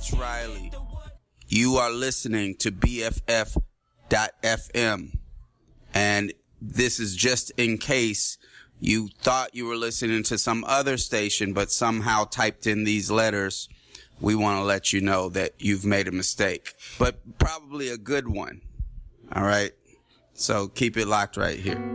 Lance Riley. You are listening to BFF.FM. And this is just in case you thought you were listening to some other station, but somehow typed in these letters. We want to let you know that you've made a mistake, but probably a good one. All right. So keep it locked right here.